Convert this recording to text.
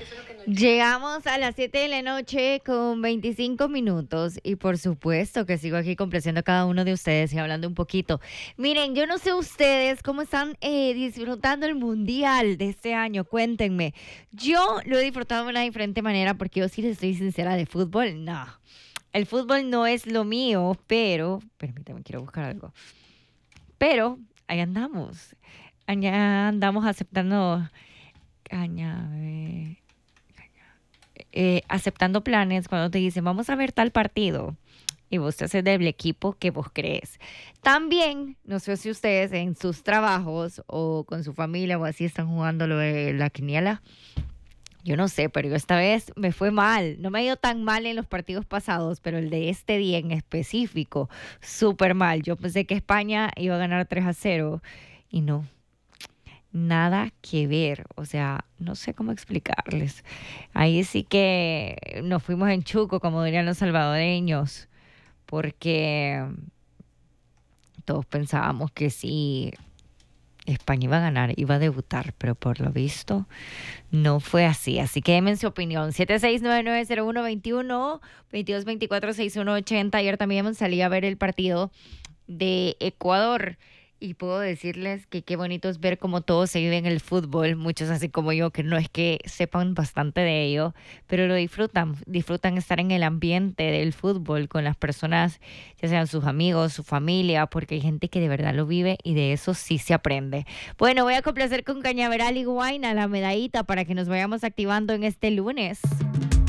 Llegamos a las 7 de la noche con 25 minutos y por supuesto que sigo aquí complaciendo a cada uno de ustedes y hablando un poquito. Miren, yo no sé ustedes cómo están disfrutando el mundial de este año, cuéntenme. Yo lo he disfrutado de una diferente manera porque yo sí les estoy sincera de fútbol, no. El fútbol no es lo mío, pero, permítame, quiero buscar algo. Pero ahí andamos, allá andamos aceptando, caña, aceptando planes cuando te dicen vamos a ver tal partido y vos te haces del equipo que vos crees. También, no sé si ustedes en sus trabajos o con su familia o así están jugando lo de la quiniela. Yo no sé, pero esta vez me fue mal. No me ha ido tan mal en los partidos pasados, pero el de este día en específico, súper mal. Yo pensé que España iba a ganar 3-0 y no. Nada que ver, o sea, no sé cómo explicarles. Ahí sí que nos fuimos en chuco, como dirían los salvadoreños, porque todos pensábamos que sí, España iba a ganar, iba a debutar, pero por lo visto no fue así. Así que denme su opinión. 76990121, 22246180. Ayer también salí a ver el partido de Ecuador. Y puedo decirles que qué bonito es ver cómo todos se vive en el fútbol, muchos así como yo, que no es que sepan bastante de ello, pero lo disfrutan estar en el ambiente del fútbol con las personas, ya sean sus amigos, su familia, porque hay gente que de verdad lo vive y de eso sí se aprende. Bueno, voy a complacer con Cañaveral y Guayna la medallita para que nos vayamos activando en este lunes.